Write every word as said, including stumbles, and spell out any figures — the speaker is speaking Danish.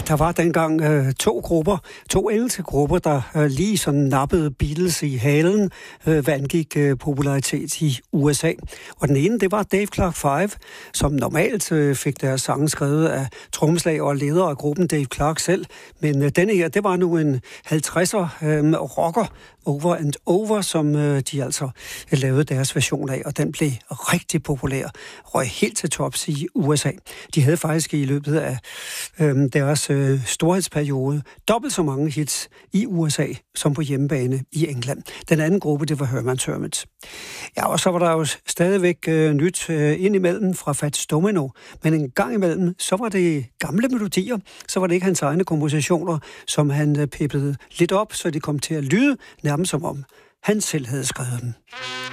der var dengang øh, to grupper, to engelske grupper, der øh, lige sådan nappede Beatles i halen, øh, hvad angik øh, popularitet i U S A. Og den ene, det var Dave Clark Five, som normalt øh, fik deres sange skrevet af trommeslager og leder af gruppen Dave Clark selv. Men øh, denne her, det var nu en halvtredser øh, rocker, Over and Over, som øh, de altså øh, lavede deres version af, og den blev rigtig populær, røg helt til tops i U S A. De havde faktisk i løbet af øh, deres øh, storhedsperiode dobbelt så mange hits i U S A som på hjemmebane i England. Den anden gruppe, det var Herman's Hermits. Ja, og så var der jo stadigvæk øh, nyt øh, indimellem fra Fats Domino, men en gang imellem, så var det gamle melodier, så var det ikke hans egne kompositioner, som han øh, peppede lidt op, så de kom til at lyde nærmest som om han selv havde skrevet dem.